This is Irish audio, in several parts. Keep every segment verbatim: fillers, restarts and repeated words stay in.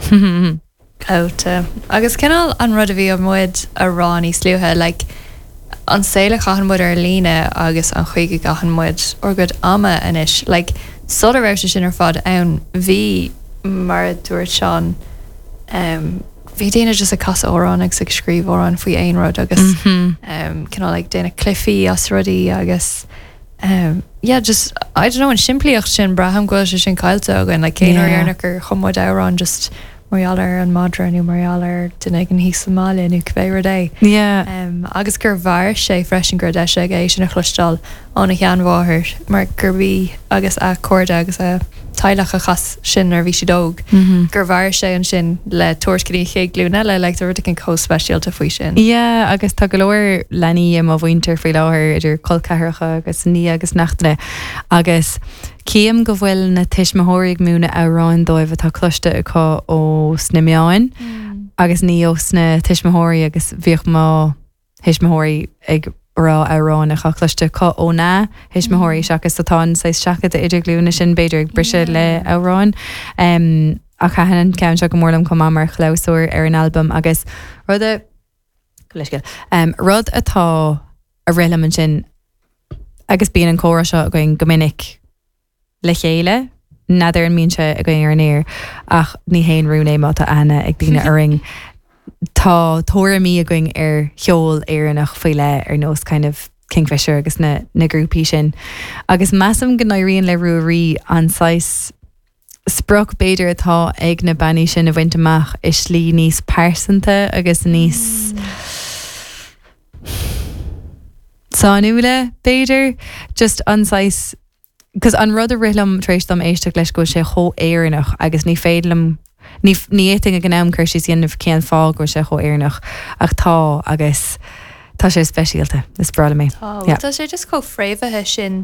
Out agus cinál an rud a bhí an muid a rá ní slúthe like an saoile chahan muid ar líne agus an chuige gahan muid or good ama inis like sort of ráise sin ar fad ann bhí mar dúirt seán um, bhí déine just a casa órán ag sig scríb órán faoi aon rud agus mm-hmm. um, cinál like déine clifí as rudaí agus um, yeah just I don't know an siimplíocht sin braham goil se sin caiilte again like céan ar dhearnach ar chummuid árán just Marialler an Madra nu Marialler dunig an hí Somália nu cbéir dé. Yeah. Um, agus gur bhar sé freisin gur deise é sin na chlustal ónna chean bháthir mar gurbí agus a cuairde agus a tailecha chas sin ar bhí si dóg. Mm-hmm. Gur bhar sé an sin le tuairscaí chéad glúna le le tar an có speisialta faoi sin. Yeah, agus tá go leir lení am a bhainter faoi láthir idir colcathracha agus ní agus nachtainna agus Cíam go bhfuil na tuismóirí múna árán dóibh tá cloiste acu ó snimiáin mm. agus ní ó sna tuismóirí agus bhíoh má tuismóirí ag rá árán a chaclaiste có ó ná tuismóirí seachas tatá sa seacha de idir glúna sin beidir ag brise le árán um, a chahan ceann se go mórlam com mar chláúir ar an albumm agus rud a um, rud atá a rilaman sin agus bíon an córa seo going gomininic le chéile nadidir an mínse a going ar néir ach ní haon rúné má tá ana ag dtíine aring tá tóramí a going ar cheol éannach foiile ar nós kind of Kingfisher agus na, na grúpí sin agus massam gnáiríonn le ruúí anáis spruch beidir atá ag na banní sin a bhaint amach is slí níos persanta agus níos sáúile beidir just anáis because an rud a rilam trééis dom éiste leis go sé cho éannach agus ní féidlam ní ní éting a gnáim chuir sí anmh céan fá go sé cho éannach ach tá agus tá sé speisialta is brala mé. Tá sé just có fréimhethe sin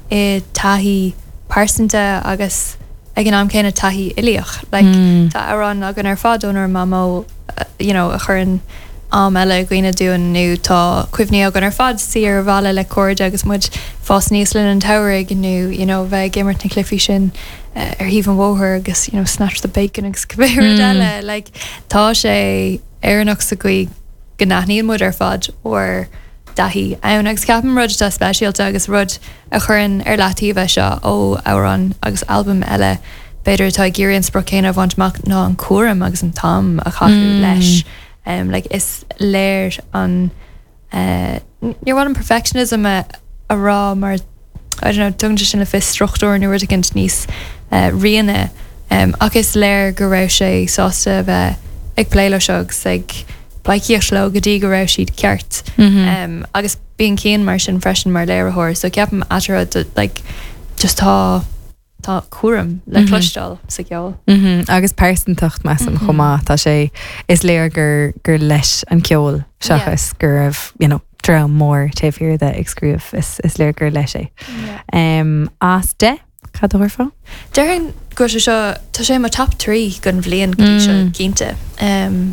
i taithí persanta agus ag an am céine taithí ilíoch like mm. tá arán agan ar fádónar mamó uh, you know a churann am eile gine dúan nu tá cuimhní agan ar fad si ar bhile le cóide agus muid fás níos linn an tower nu you know bheith gimmart na clifí sin uh, ar híomh an bhóthir agus you know snatch the bacon agus cbéir mm. eile like tá sé éannach sa gcuí gnáthníon mud ar fad ó dahí ann agus ceapan rud tá speisialta agus rud a churann ar leatíomh seo ó árán agus albumm eile beidir tá géiríonn sprocéine bhaintach ná an cuaram agus an tam a chaú mm. leis um, like is léir an uh, níor bhil an perfectionism a, a rá mar I don't know tungte sin le fis struchtúir nu rudigint níos uh, rianne um, ach is léir go raibh sé sásta bheith ag pléile segus ag Blaíoch le go dtí go raibh siad ceart mm-hmm. um, agus bíon cían mar sin freisin mar léirthir so ceapan atara like just tá tá cuaram le mm-hmm. clúisteáil sa ceol mm-hmm. agus persantacht meas an chomá tá sé is léir gur gur leis an ceol seachas yeah. gur raibh you know dra mór taobhíor de agscríomh is, is léir gur leis é yeah. um, as de cadúir fá? Deirn go seo tá sé mar top trí gon bblion mm. cínte um,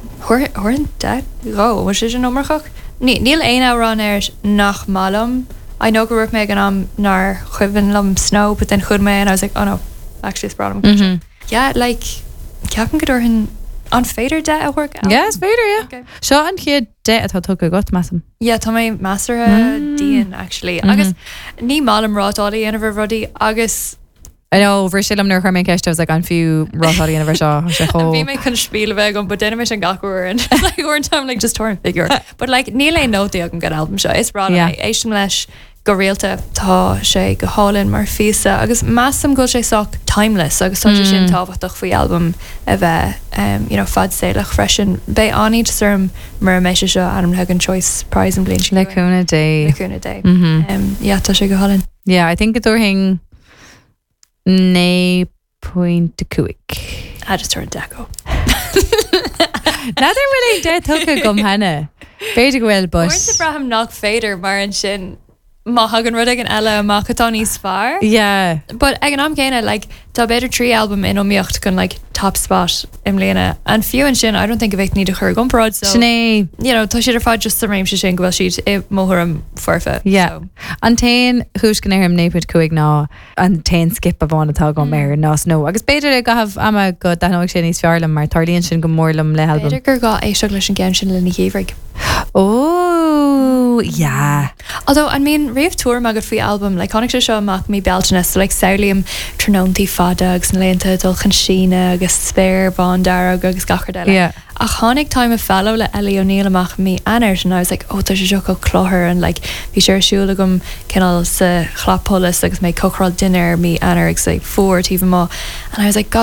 Horan de go was is an ommerchach níl ein árán ar nach malam I know go rup me gan am nar chuiven lum snow but then chud me and I was like oh no actually it's problem mm-hmm. yeah like ceapan go hin an féidir de a work yeah it's féidir yeah okay. Seo an chiad de atá tu go got massam yeah tá mé master mm. díon actually mm-hmm. agus ní malam rátáí ana bhar rudí agus I know bhir sílam nuair chuir mé ceiste was like an fiú rátáí ana bhar seo sé cho bhí mé chun spiel bheith an, but déine mé an gachúir and like we're time like just torn figure but like níl é nótaí ag an gan album seo is rá yeah. éisiom leis go réalta tá sé go hálinn mar fisa agus massam go sé soch timeless agus tá mm. sin táhachtach faoi album a bheith um, you know fad séilech freisin bé aní sum mar mé se seo Adam Hagan Choice Prize an blin leúna dé leúna dé ja tá sé go hálinn yeah I think it'll hing né point cuic I just turned deco Nadidir bhfuil é de tucha gom hena féidir go bhfuil bus Bhaint Abraham nach féidir mar an sin má hagan rud an eile má catá níos fearr. Yeah. But ag an am céine, like, tá beidir trí album in omíocht gon like top spot im léana. An fiú an sin, I don't think a bheith ní de chur gomparad, so Sinné. you know, tá siad ar fád just sa réim se sin gohfuil siad i móthram forfa. Yeah. So. An tain chúis gan éirm népid cuaig ná an tain skip a bháin atá go méir nás nó. Agus beidir go haf ama go danog sin níos fearlam mar tarlíonn sin go mórlam le album. Beidir gur gá éisteach leis an gceann sin le ní chéhraig. Oh, yeah. Although, I mean, riamh túr má go faoi album, like, connic seo amach mí beltana, so, like, saoirlíam tróntaí fada agus na léonta dulchan sína agus spéir bándara agus gachar deile. Yeah. A chonig time a fellow le Ellie O'Neill amach mí anairt, and I was like, oh, there's a joke of clother, and like, bhí sure siúla gom cinál sa chlappolas agus mé cochrál dinner mí anairt, like, four even more, and I was like, God,